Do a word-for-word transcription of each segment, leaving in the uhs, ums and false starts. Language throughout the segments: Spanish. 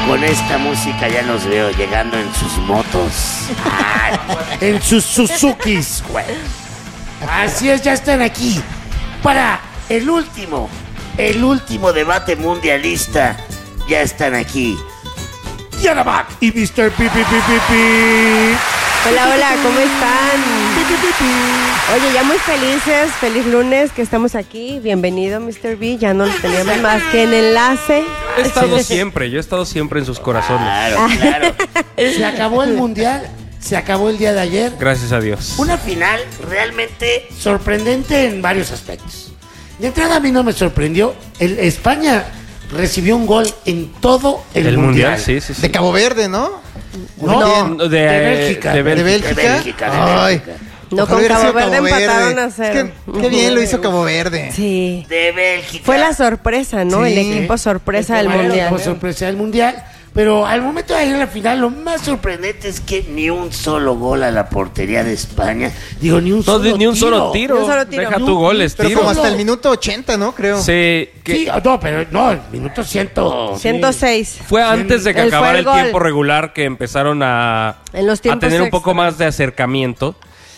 con esta música ya los veo llegando en sus motos. Ay, en sus Suzukis, güey. Así es, ya están aquí para el último, el último debate mundialista. Ya están aquí Diana Mac y mister Pi, Pi, Pi, Pi, Pi. Hola, hola, ¿cómo están? Oye, ya muy felices, feliz lunes que estamos aquí. Bienvenido, mister B. Ya no teníamos más que en enlace. He estado siempre, yo he estado siempre en sus corazones. Claro, claro. Se acabó el mundial, se acabó el día de ayer. Gracias a Dios. Una final realmente sorprendente en varios aspectos. De entrada a mí no me sorprendió. El España recibió un gol en todo el, el mundial. mundial. Sí, sí, sí. De Cabo Verde, ¿no? No, de, de, de Bélgica. De Bélgica. ¿De Bélgica? De Bélgica, de Ay. Bélgica. No, con Cabo Verde empataron a cero. Qué, qué bien lo hizo Cabo Verde. Sí. De Bélgica. Fue la sorpresa, ¿no? Sí. El equipo sorpresa del Bueno, mundial. Fue sorpresa del mundial. Pero al momento de ir a la final, lo más sorprendente es que ni un solo gol a la portería de España. Digo, ni un No, solo ni un tiro. solo tiro. Ni un solo tiro. Deja No, tu goles, Pero tiro. como hasta el minuto ochenta, ¿no? Creo. Sí, que Sí, no, pero no, el minuto ciento... ciento seis. fue antes de que Él fue acabara el el gol. tiempo regular que empezaron a, En los a tiempos tener un extra. poco más de acercamiento.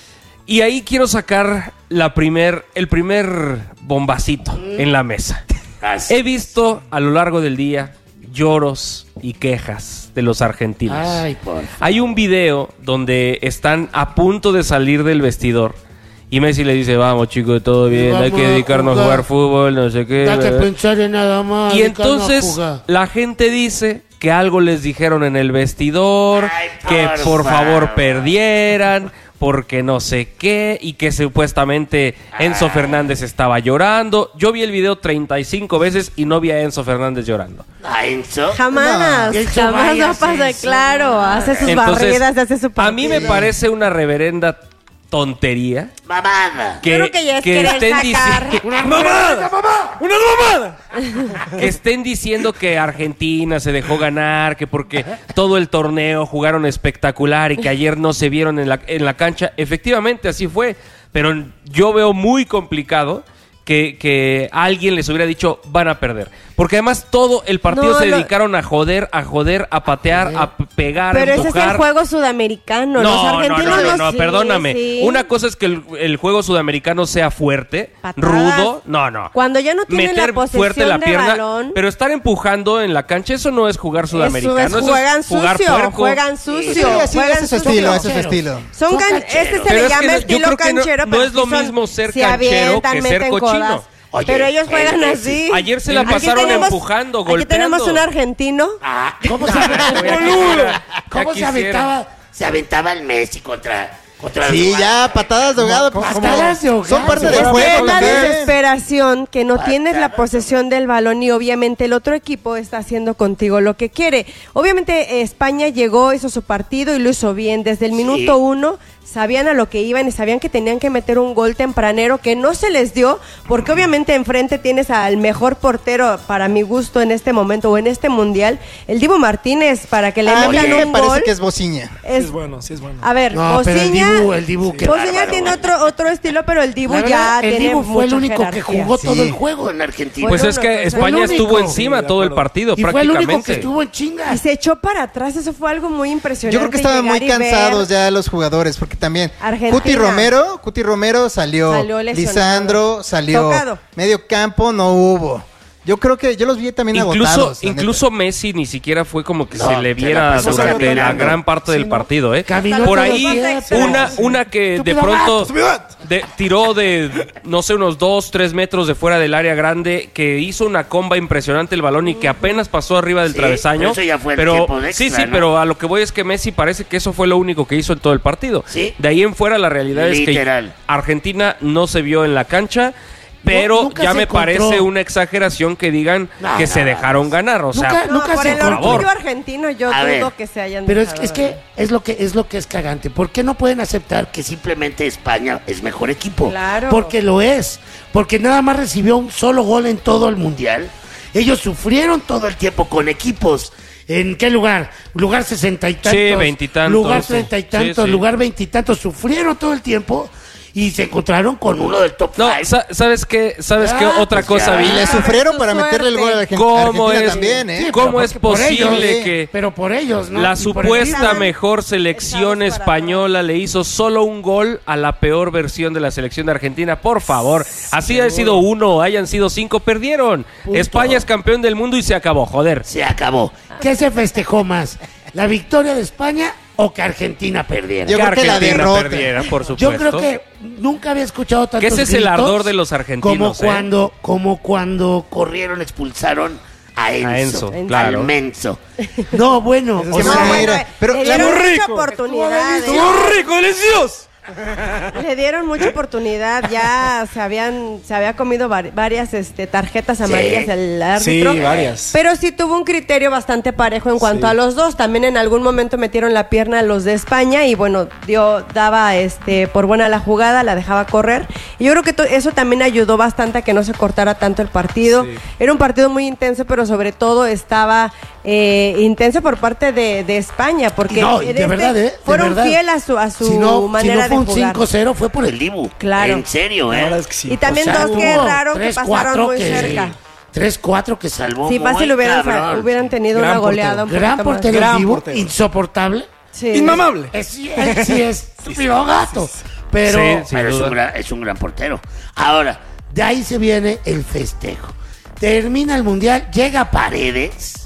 Y ahí quiero sacar la primer, el primer bombacito en la mesa. Así. He visto a lo largo del día lloros y quejas de los argentinos. Ay, por favor. Hay un video donde están a punto de salir del vestidor y Messi le dice, vamos chicos, todo bien, hay Vamos que a dedicarnos a jugar. jugar fútbol, no sé qué. Da que bla, bla". pensar en nada más. Y dedicarnos a entonces jugar. la gente dice que algo les dijeron en el vestidor, Ay, que por por favor favor. perdieran, porque no sé qué, y que supuestamente Enzo Fernández estaba llorando. Yo vi el video treinta y cinco veces y no vi a Enzo Fernández llorando. ¿A Enzo? Jamás, No. Eso jamás vaya no a pasa, ser eso. claro. Hace sus Entonces, barridas, hace su a mí me partido. parece una reverenda tontería Mamada. que, Yo creo que ya es que querer estén sacar. dici- Una ¡Mamada! mamá. ¡Una mamada! Que estén diciendo que Argentina se dejó ganar, que porque todo el torneo jugaron espectacular y que ayer no se vieron en la, en la cancha. Efectivamente, así fue. Pero yo veo muy complicado que, que alguien les hubiera dicho van a perder. Porque además todo el partido No, se lo- dedicaron a joder, a joder, a patear, a p- pegar, Pero a ese es empujar. el juego sudamericano. Los No, no, argentinos no, no, no, sí, perdóname. sí. Una cosa es que el, el juego sudamericano sea fuerte, Patadas. rudo. No, no. Cuando ya no tienen Meter la posesión fuerte la de pierna, balón. pero estar empujando en la cancha, eso no es jugar Eso sudamericano. es, eso juegan es jugar sucio, puerco. juegan Sí, sucio, así, juegan ese es su sucio. estilo, ese es su estilo. Son Son can- cancheros. este se Pero le es que llama no- yo estilo creo que no- canchero, no pero es lo sí son- mismo ser se canchero avientan, que ser meten cochino. codas. Oye, Pero ellos el juegan Messi. así. Ayer se la Aquí pasaron tenemos- empujando, Aquí golpeando. tenemos un argentino. Ah, ¿cómo se Ya aventaba? quisiera, ¿Cómo ya se quisiera. aventaba? Se aventaba el Messi contra... contra Sí, los- ya, patadas de ahogado. pues, Patadas de ahogado. Son parte Es del que juego Es la también. desesperación que no tienes la Patadas. posesión del balón y obviamente el otro equipo está haciendo contigo lo que quiere. Obviamente eh, España llegó, hizo su partido y lo hizo bien. Desde el Sí. minuto uno sabían a lo que iban y sabían que tenían que meter un gol tempranero que no se les dio porque obviamente enfrente tienes al mejor portero para mi gusto en este momento o en este mundial, el Dibu Martínez, para que le A mí metan me un parece gol. que es bociña. es- Sí es bueno, sí es bueno. A ver, No, pero el Bociña, Dibu, el Dibu, qué Bociña bárbaro. tiene otro otro estilo, pero el Dibu La ya verdad, el tiene Dibu fue el mucha único que jerarquía. jugó Sí. todo el juego en Argentina. Pues Fue es uno, que fue España el estuvo único. encima Sí, de todo el acuerdo. partido, y fue el único que prácticamente. estuvo en chinga. Y se echó para atrás, eso fue algo muy impresionante. Yo creo que estaban muy llegar y ver- cansados ya los jugadores, porque también Argentina. Cuti Romero, Cuti Romero salió, Salió lesionado. Lisandro salió, Tocado. medio campo no hubo. Yo creo que yo los vi también Incluso, agotados. la incluso Messi ni siquiera fue como que No, se se le la viera pasó durante la caminando. gran parte del partido, ¿eh? Caminó Por todo ahí, el tiempo. una, una que de Estúpido pronto gato. de- tiró de, no sé, unos dos, tres metros de fuera del área grande, que hizo una comba impresionante el balón y que apenas pasó arriba del Sí, travesaño. pero eso ya fue el Pero- tiempo de sí, extra, sí, ¿no? pero a lo que voy es que Messi parece que eso fue lo único que hizo en todo el partido. Sí. De ahí en fuera la realidad Literal. es que Argentina no se vio en la cancha. Pero nunca ya se me encontró. parece una exageración que digan No, que no, se no. dejaron ganar. O sea, Nunca- No, nunca por se el encontró. orgullo argentino yo A dudo ver, que se hayan Pero es, dejado es que ganar. es lo que es lo que es cagante. ¿Por qué no pueden aceptar que simplemente España es mejor equipo? Claro. Porque lo es. Porque nada más recibió un solo gol en todo el mundial. Ellos sufrieron todo el tiempo con equipos. ¿En qué lugar? Lugar sesenta y tantos. Sí, veintitantos, Lugar sí. treinta y Sí, tantos. sí. Lugar veintitantos. Sufrieron todo el tiempo. y se encontraron con uno del top No, five. sa- ¿sabes qué? ¿Sabes Ya, qué otra pues cosa ya. vi? Y le Su sufrieron para meterle el gol a Argen- ¿Cómo Argentina es? también, ¿eh? Sí, ¿Cómo pero es porque por ellos, posible sí, que pero por ellos, ¿no? la Y por supuesta el- mejor selección Estamos para española le hizo solo un gol a la peor versión de la selección de Argentina? Por favor, así haya sido uno, hayan sido cinco, perdieron. Punto. España es campeón del mundo y se acabó, joder. Se acabó. ¿Qué se festejó más? ¿La victoria de España o que Argentina perdiera? Yo Que creo que la Argentina derrota. perdiera, por Yo supuesto. creo que nunca había escuchado tantos Que ese es el gritos ardor de los argentinos, como ¿eh? cuando, como cuando corrieron, expulsaron a Enzo. A Enzo, Enzo. claro. Al menso. No, bueno, Ese o sí No, me sea, bueno, Mira, pero le la- dieron Muy mucha rico. oportunidad. ¿eh? rico, delicioso! Le dieron mucha oportunidad, ya se habían se había comido vari- varias este, tarjetas amarillas el árbitro. Sí, varias. Pero sí tuvo un criterio bastante parejo en cuanto Sí. a los dos. También en algún momento metieron la pierna a los de España y bueno, dio daba este por buena la jugada, la dejaba correr. Y yo creo que to- eso también ayudó bastante a que no se cortara tanto el partido. Sí. Era un partido muy intenso, pero sobre todo estaba eh, intenso por parte de, de España, porque no, de en este verdad, ¿eh? De fueron verdad. fiel a su a su si no, manera si no fue de un jugar. cinco cero, fue por el Dibu. Claro. En serio, La ¿eh? verdad es que sí. Y también O sea, dos que hubo raro que tres, pasaron cuatro muy que- cerca. tres cuatro que salvó Sí, muy fácil hubieran, cabrón. hubieran tenido Gran una goleada. portero. un Gran poquito más. portero el Gran Dibu, portero. insoportable. Sí. Inmamable. Es, sí, es, sí es estúpido gato. Pero, Sí, sin pero es, duda. un gran, es un gran portero. Ahora, de ahí se viene el festejo. Termina el mundial, llega Paredes.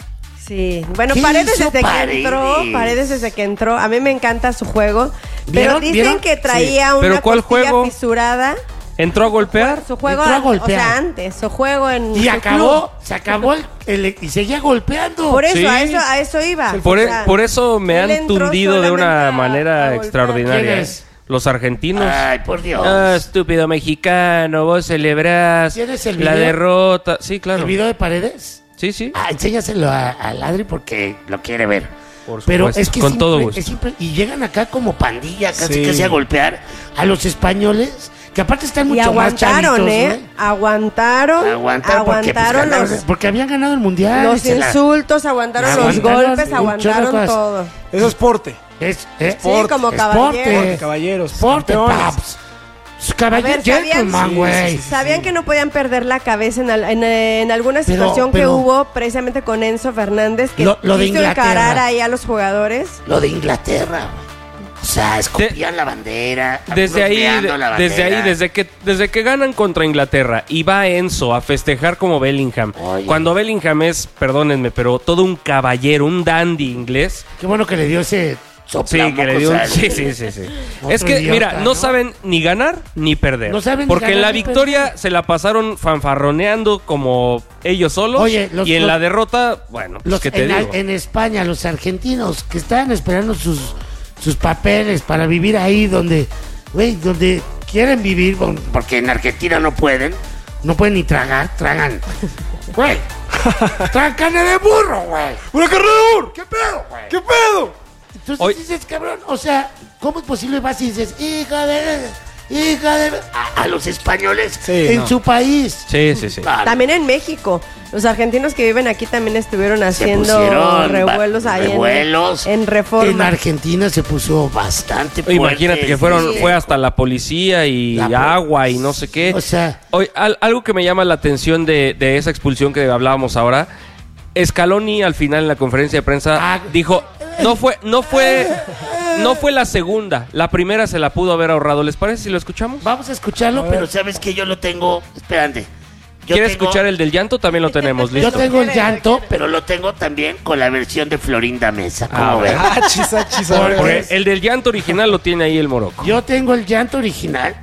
Sí, bueno, ¿Qué Paredes hizo desde Paredes? que entró, Paredes desde que entró, a mí me encanta su juego, pero ¿Vieron? dicen ¿Vieron? que traía Sí. una ¿Pero cuál costilla juego? fisurada. ¿Entró a golpear? Su juego, Entró a o golpear. sea, antes, su juego en Y su acabó, club. se acabó el, el- y seguía golpeando. Por eso, Sí. a eso, a eso iba. Por, O e- sea, por eso me él han entró tundido de una solamente a- manera a golpear. extraordinaria. ¿Quién es? Los argentinos. Ay, por Dios. Ah, estúpido mexicano, vos celebrás ¿Tienes el la video? derrota. Sí, claro. ¿El video de Paredes? Sí, sí. Ah, enséñaselo a, a Ladri porque lo quiere ver. Por Pero supuesto, es que con es todo impre- gusto. es impre- y llegan acá como pandilla, casi Sí. casi a golpear a los españoles, que aparte están Y mucho más aguantaron, chavitos, ¿eh? güey. Aguantaron, Aguantaron, porque, pues, aguantaron ganaron- los, porque habían ganado el mundial. los se la- insultos, aguantaron los Aguantaron golpes, un aguantaron chorro de cosas. todo. Eso es porte. Es, eh, Sí, como Esporte. caballeros. Caballeros. Esporte, campeones. paps. A ver, Caballero ¿sabían, gentleman, Sí, güey. sí, sí. sabían que no podían perder la cabeza en, al- en, eh, en alguna Pero- situación que pero- hubo precisamente con Enzo Fernández que Lo- lo de quiso Inglaterra. encarar ahí a los jugadores? Lo de Inglaterra, güey. O sea, escupían la bandera. Desde ahí, bloqueando la desde ahí, bandera. desde que, desde que ganan contra Inglaterra y va Enzo a festejar como Bellingham. Oye. Cuando Bellingham es, perdónenme, pero todo un caballero, un dandy inglés. Qué bueno que le dio ese Sí, soplamocos que le dio un- al- sí, sí, sí, sí. Otro Es que, idiota, mira, no, ¿no? saben ni ganar ni perder. No saben ni porque en ganar la ni victoria perder. se la pasaron fanfarroneando como ellos solos. Oye, los- y en los- la derrota, bueno, pues, Los- ¿qué te en, digo? en España, los argentinos que estaban esperando sus, sus papeles para vivir ahí donde, güey, donde quieren vivir, bon- porque en Argentina no pueden, no pueden ni tragar, tragan. Güey, tragan carne de burro, güey. ¡Una carrera de burro! ¿Qué pedo, güey? ¿Qué pedo? Entonces Hoy- dices, cabrón, o sea, ¿cómo es posible? Vas y dices, hija de... Hija de... A, a los españoles Sí, en no. su país. Sí, sí, sí. Vale. También en México. Los argentinos que viven aquí también estuvieron Se haciendo pusieron revuelos ba- ahí en- revuelos. en, Reforma. En Argentina se puso bastante fuerte. Imagínate que fueron, Sí. fue hasta la policía y La po- agua y no sé qué. O sea- Oye, al- algo que me llama la atención de, de esa expulsión que hablábamos ahora, Scaloni al final en la conferencia de prensa Ah. dijo, no fue, no fue, no fue la segunda, la primera se la pudo haber ahorrado. ¿Les parece si lo escuchamos? Vamos a escucharlo, pero sabes que yo lo tengo. Espérate. Yo ¿Quieres tengo- escuchar el del llanto? También lo tenemos, Yo listo. tengo el llanto, pero lo tengo también con la versión de Florinda Mesa. ¿Cómo Ah, ven? Achis, achis, Porque- Porque el del llanto original lo tiene ahí el Morocco. Yo tengo el llanto original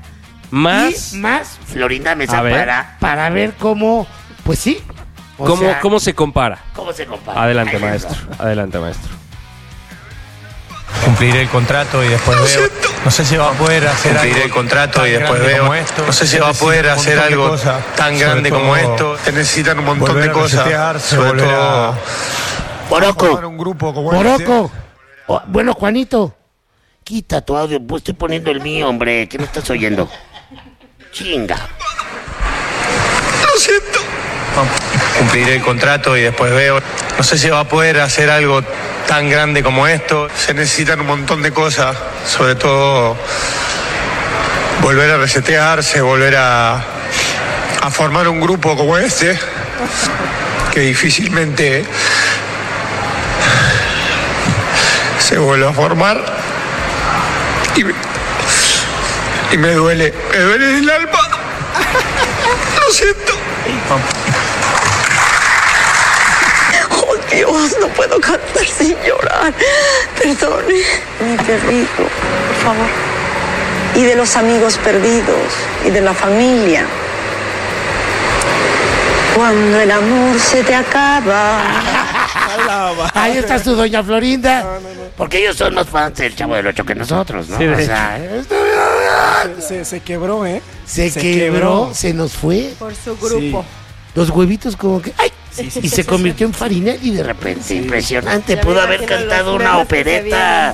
Más, y más Florinda Mesa A ver. para, para ver cómo, pues sí. o ¿cómo, sea, ¿cómo se compara? cómo se compara. Adelante, Ahí les va. maestro. Adelante, maestro. Cumpliré el contrato y después veo. No sé si va a poder hacer algo. Cumpliré el contrato y después veo. No sé si va a poder hacer algo tan grande como esto. Se necesitan un montón de cosas. Sobre todo. Morocco. un grupo como Morocco. Oh, bueno, Juanito. Quita tu audio, pues estoy poniendo el mío, hombre. ¿Qué no estás oyendo? Chinga. Lo siento. Cumpliré el contrato y después veo. No sé si va a poder hacer algo tan grande como esto. Se necesitan un montón de cosas. Sobre todo. volver a resetearse, volver a, a formar un grupo como este, que difícilmente se vuelve a formar. Y me, y me duele, me duele el alma. Lo siento. Oh Dios, no puedo cantar sin llorar. Perdone. Mi perrito, por favor. Y de los amigos perdidos y de la familia. Cuando el amor se te acaba. Ahí está su doña Florinda. No, no, no. Porque ellos son más fans del Chavo del Ocho que nosotros, ¿no? Sí, o sea, se, se quebró, ¿eh? Se, se quebró, quebró, se nos fue. Por su grupo. Sí. Los huevitos como que... ¡Ay! Sí, sí, y se convirtió en Farinelli de repente. Sí. Impresionante. Ya pudo haber cantado una opereta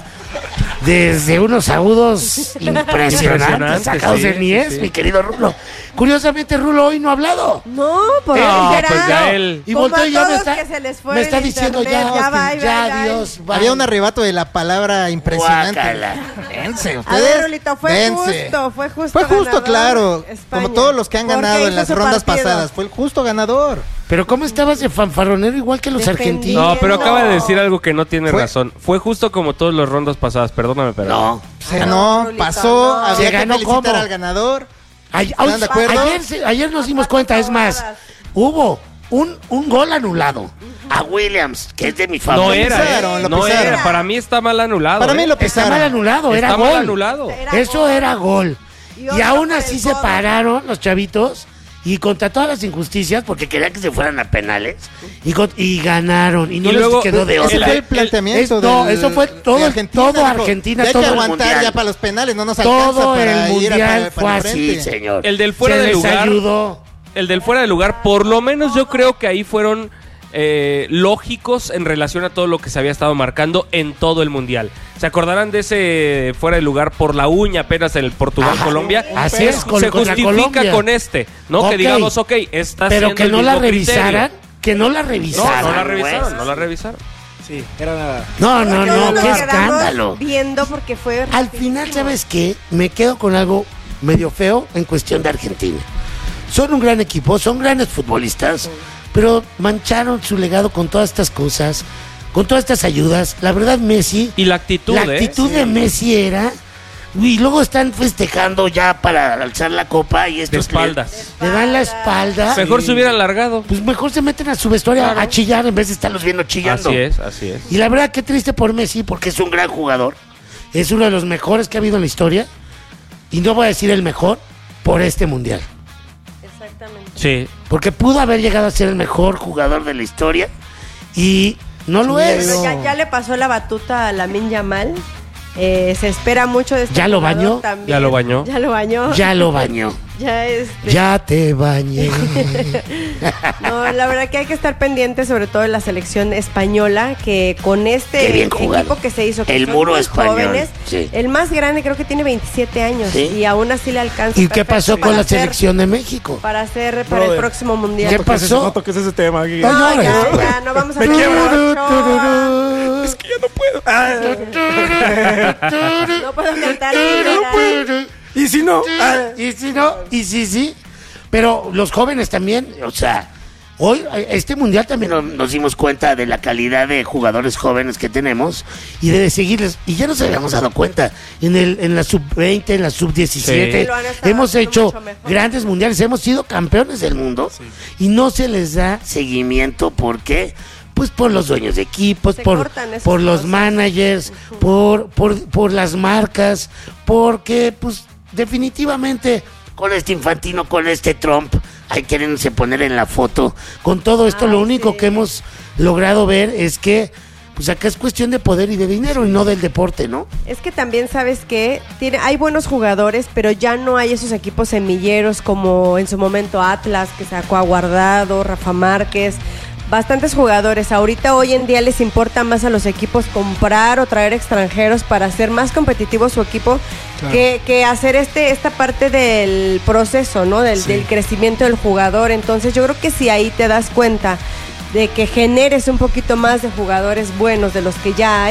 desde unos agudos impresionantes, sacados sí, de Mies, sí, sí. Mi querido Rulo. Curiosamente, Rulo hoy no ha hablado. No, por no, pues ya él. Y volteó y ya me está, me está diciendo internet, ya, ya, va, ya, ya Dios. Va. Había un arrebato de la palabra impresionante. Vence, ustedes. A ver, Rulito, fue Vence. justo, fue justo. Fue justo, claro. España. Como todos los que han ganado en las rondas partido? pasadas. Fue el justo ganador. Pero ¿cómo estabas de fanfarronero igual que los Defendiendo. argentinos? No, pero acaba de decir algo que no tiene ¿Fue? razón. Fue justo como todas las rondas pasadas, perdóname, pero... No. Se ganó, pasó, no. había que felicitar ¿cómo? al ganador. Ay, ¿Están de acuerdo? Ayer, ayer nos dimos cuenta, es más, hubo un, un gol anulado a Williams, que es de mi favorito. No era, eh, no era, para mí está mal anulado. Para mí lo eh. Está mal anulado, era está gol. Mal anulado. Era Eso gol. era gol. Y, y aún así se pararon los chavitos y contra todas las injusticias, porque querían que se fueran a penales, y, con, y ganaron, y no y les luego, quedó de otra. Ese fue el planteamiento. Es, del, no, eso fue todo, Argentina, todo dijo, Argentina, todo hay que el aguantar mundial. ya para los penales, no nos alcanza todo para el ir a mundial para, fue para así, señor. El del fuera se de les lugar. ayudó. El del fuera de lugar, por lo menos yo creo que ahí fueron eh, lógicos en relación a todo lo que se había estado marcando en todo el mundial. ¿Se acordarán de ese fuera de lugar por la uña apenas en el Portugal-Colombia? Así es, con, se con justifica con este, ¿no? Okay. Que digamos, ok, está pero que el no la criterio. revisaran, que no la revisaran. No, no la revisaron, pues. no la revisaron. Sí, era nada. No, no, no, no qué escándalo. Viendo porque fue Al final, ¿sabes qué? Me quedo con algo medio feo en cuestión de Argentina. Son un gran equipo, son grandes futbolistas, sí. pero mancharon su legado con todas estas cosas, con todas estas ayudas. La verdad, Messi... Y la actitud, La actitud ¿eh? de sí. Messi era... Y luego están festejando ya para alzar la copa y estos de espaldas. Le, le dan la espalda. Mejor sí. se hubieran largado. Pues mejor se meten a su vestuario claro. a chillar en vez de estarlos viendo chillando. Así es, así es. Y la verdad, qué triste por Messi, porque es un gran jugador. Es uno de los mejores que ha habido en la historia. Y no voy a decir el mejor por este mundial. Exactamente. Sí. Porque pudo haber llegado a ser el mejor jugador de la historia y no lo sí, es. Ya, ya le pasó la batuta a Lamine Yamal. Eh, se espera mucho de este ¿Ya lo bañó? También. Ya lo bañó. Ya lo bañó. Ya lo bañó. Ya este... Ya te bañé. No, la verdad que hay que estar pendientes, sobre todo en la selección española, que con este equipo que se hizo, que el muro español, jóvenes, sí. el más grande creo que tiene veintisiete años, ¿sí? Y aún así le alcanza. ¿Y qué pasó con la hacer, selección de México? Para hacer para Brother, el próximo mundial. ¿Qué pasó? No toques ese tema aquí. No, no, ya, ya, no vamos a Me quiebro. Es que ya no puedo. Ah. No puedo cantar. No puedo. ¿Y si no? Ah. ¿Y si no? ¿Y si sí? Pero los jóvenes también, o sea, hoy, este mundial también nos, nos dimos cuenta de la calidad de jugadores jóvenes que tenemos y de seguirles. Y ya nos habíamos dado cuenta en el en la sub veinte, en la sub diecisiete, sí. hemos hecho grandes mundiales, hemos sido campeones del mundo sí. y no se les da seguimiento. ¿Por qué? Pues por los dueños de equipos, por, por los managers, uh-huh. por, por, por las marcas, porque pues definitivamente con este Infantino, con este Trump, hay queriéndose poner en la foto. Con todo esto, Ay, lo único sí. que hemos logrado ver es que pues acá es cuestión de poder y de dinero y no del deporte, ¿no? Es que también sabes que tiene, hay buenos jugadores, pero ya no hay esos equipos semilleros como en su momento Atlas, que sacó a Guardado, Rafa Márquez. Bastantes jugadores. Ahorita hoy en día les importa más a los equipos comprar o traer extranjeros para hacer más competitivo su equipo claro. que, que hacer este esta parte del proceso, ¿no? Del, sí. del crecimiento del jugador. Entonces yo creo que si ahí te das cuenta de que generes un poquito más de jugadores buenos de los que ya hay,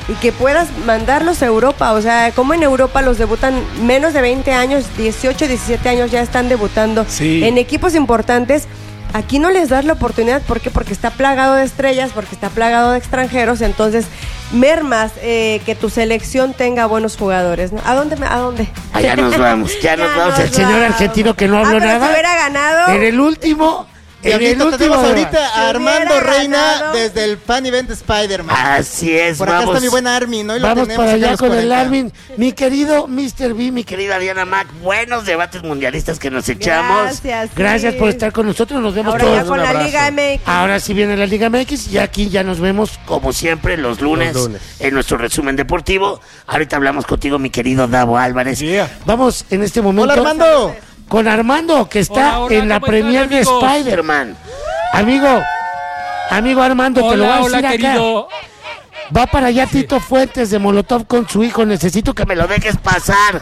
y que puedas mandarlos a Europa. O sea, como en Europa los debutan menos de veinte años, dieciocho, diecisiete años ya están debutando Sí. en equipos importantes. Aquí no les das la oportunidad, ¿por qué? Porque está plagado de estrellas, porque está plagado de extranjeros, entonces mermas eh, que tu selección tenga buenos jugadores, ¿no? ¿A dónde? me- ¿A dónde? Allá nos vamos, ya nos Ya vamos. El nos señor vamos. argentino que no habló Ah, pero nada. si hubiera ganado. En el último, en el Diablito, último. tenemos debate. ahorita a Si Armando hubiera Reina ganado. desde el Fan Event Spider-Man. Así es, Por acá vamos. está mi buen Armin, hoy lo Vamos tenemos para acá en allá los con el cuarenta. Armin. Mi querido mister B, mi querida Diana Mac, buenos debates mundialistas que nos echamos. Gracias, sí. Gracias por estar con nosotros, nos vemos Ahora todos. ya con la Liga M X. Ahora sí viene la Liga M X y aquí ya nos vemos como siempre los lunes, Los lunes. en nuestro resumen deportivo. Ahorita hablamos contigo, mi querido Davo Álvarez. Yeah. Vamos en este momento Hola, Armando. con Armando, que está Hola, hola, en la ¿cómo premier están, de amigos? Spider-Man. Amigo, amigo Armando, te lo voy a Hola, decir hola, acá. querido. Va para allá Tito Fuentes de Molotov con su hijo. Necesito que me lo dejes pasar.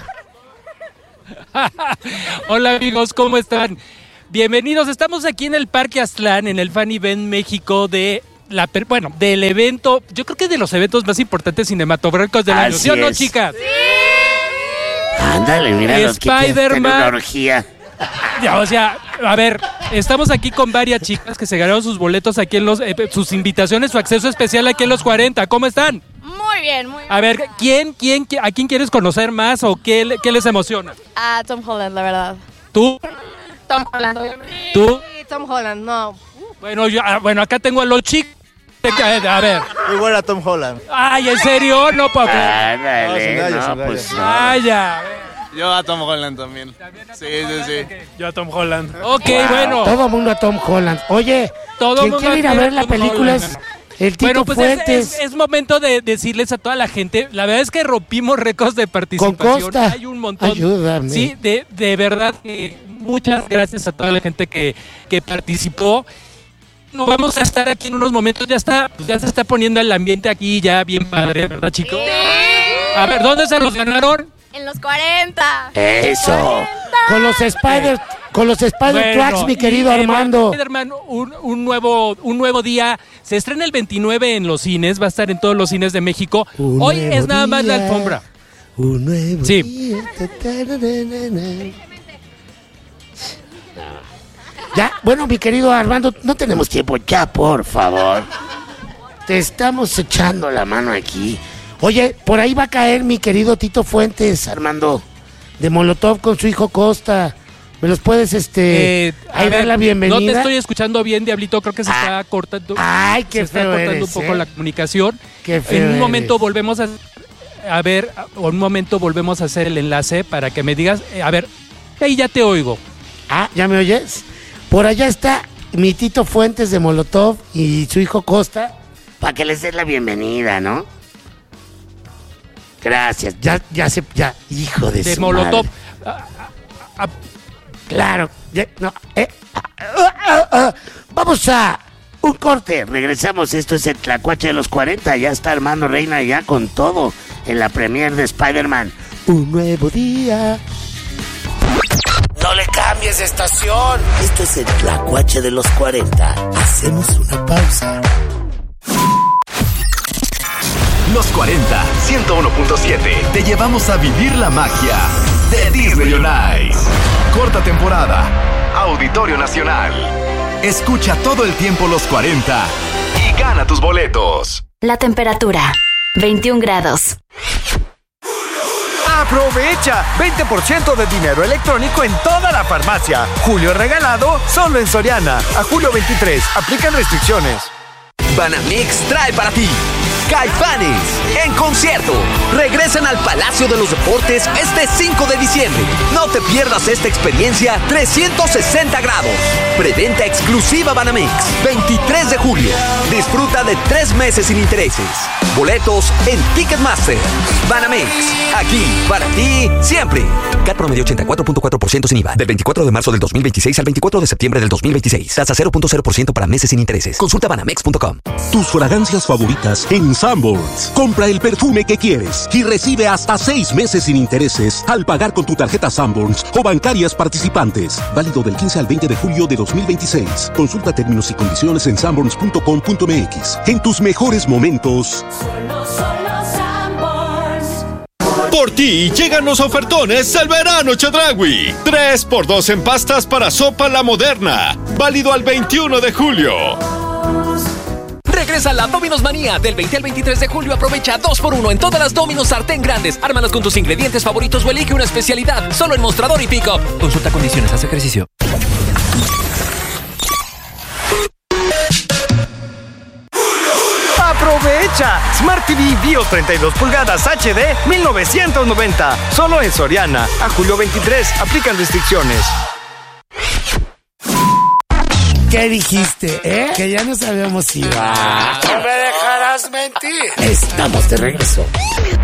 Hola amigos, ¿cómo están? Bienvenidos, estamos aquí en el Parque Aztlán, en el Fan Event México de la per- bueno, del evento, yo creo que de los eventos más importantes cinematográficos del año, Así ¿sí o no, es. chicas? Ándale, mira los que tienen Spider-Man. una orgía. Ya, o sea, a ver, estamos aquí con varias chicas que se ganaron sus boletos aquí en los, eh, sus invitaciones, su acceso especial aquí en los cuarenta, ¿cómo están? Muy bien, muy bien. A ver, ¿quién, quién, qui- a quién quieres conocer más o qué, le- qué les emociona? A Tom Holland, la verdad. ¿Tú? Tom Holland, obviamente. ¿Tú? Sí, Tom Holland, no. Bueno, yo, ah, bueno, acá tengo a los chicos. A ver. Igual a Tom Holland. Ay, ¿en serio? No puedo creer. Ándale, No, no, son gallos, pues. son no. Vaya. Yo a Tom Holland también. Sí, sí, sí. Yo a Tom Holland. Ok, Wow, bueno. Todo mundo a Tom Holland. Oye, Todo quien mundo quiere ir a quiere ver la Tom película es Holland. el Tito Bueno, pues es, Fuentes. es- es momento de decirles a toda la gente, la verdad es que rompimos récords de participación. Costa. Hay un montón. Ayúdame. Sí, de, de verdad que muchas gracias a toda la gente que, que participó. Nos vamos a estar aquí en unos momentos, ya está, pues ya se está poniendo el ambiente aquí ya bien padre, ¿verdad, chicos? A ver, ¿dónde se los ganaron? En los cuarenta. Eso. Con los Spider, con los Spider Bueno, Tracks, mi querido y, eh, Armando. Spider-Man, un, un nuevo, un nuevo día. Se estrena el veintinueve en los cines, va a estar en todos los cines de México. Un Hoy nuevo es nada más la día. alfombra. Un nuevo Sí. día. Ta, ta, na, na, na. Ya, bueno, mi querido Armando, no tenemos tiempo ya, por favor. Te estamos echando la mano aquí. Oye, por ahí va a caer mi querido Tito Fuentes, Armando, de Molotov con su hijo Costa. ¿Me los puedes, este, Eh, a ahí dar ver, la bienvenida? No te estoy escuchando bien, Diablito. Creo que se Ah. está cortando. Ay, qué se está feo cortando eres, un poco ¿eh? la comunicación. Qué feo En un eres. momento volvemos a, a ver, a- un momento volvemos a hacer el enlace para que me digas, eh, a ver, ahí ya te oigo. Ah, ¿ya me oyes? Por allá está mi Tito Fuentes de Molotov y su hijo Costa, para que les des la bienvenida, ¿no? Gracias, ya, ya se, ya, hijo de, De su Molotov. madre. Ah, ah, Claro, ya, no, eh, ah, ah, ah, ah. Vamos a un corte, regresamos, esto es el Tlacuache de los cuarenta, ya está Armando Reina ya con todo en la premier de Spider-Man. Un nuevo día. No le cambies de estación. Esto es el Tlacuache de los cuarenta. Hacemos una pausa. Los cuarenta, ciento uno punto siete. Te llevamos a vivir la magia de Disney on Ice. Corta temporada. Auditorio Nacional. Escucha todo el tiempo Los cuarenta y gana tus boletos. La temperatura, veintiún grados. Aprovecha veinte por ciento de dinero electrónico en toda la farmacia. Julio regalado solo en Soriana. A julio veintitrés. Aplican restricciones. Banamex trae para ti Caifanes en concierto. Regresan al Palacio de los Deportes este cinco de diciembre. No te pierdas esta experiencia trescientos sesenta grados. Preventa exclusiva Banamex, veintitrés de julio. Disfruta de tres meses sin intereses. Boletos en Ticketmaster. Banamex, aquí para ti siempre. C A T promedio ochenta y cuatro punto cuatro por ciento sin I V A. Del veinticuatro de marzo del dos mil veintiséis al veinticuatro de septiembre del dos mil veintiséis. Tasa cero punto cero por ciento para meses sin intereses. Consulta banamex punto com. Tus fragancias favoritas en Sanborns. Compra el perfume que quieres y recibe hasta seis meses sin intereses al pagar con tu tarjeta Sanborns o bancarias participantes. Válido del quince al veinte de julio de dos mil veintiséis. Consulta términos y condiciones en sanborns punto com punto m x. En tus mejores momentos. Solo, solo, Por ti llegan los ofertones del verano Chedraui. tres por dos en pastas para sopa La Moderna. Válido al veintiuno de julio. Regresa la Domino's Manía. Del veinte al veintitrés de julio aprovecha dos por uno en todas las Domino's sartén grandes. Ármalas con tus ingredientes favoritos o elige una especialidad. Solo en Mostrador y Pico. Consulta condiciones, haz ejercicio. ¡Aprovecha! Smart T V BIOS treinta y dos pulgadas H D mil novecientos noventa. Solo en Soriana. A julio veintitrés. Aplican restricciones. ¿Qué dijiste, eh? Que ya nos habíamos ido. No me dejarás mentir. Estamos de regreso.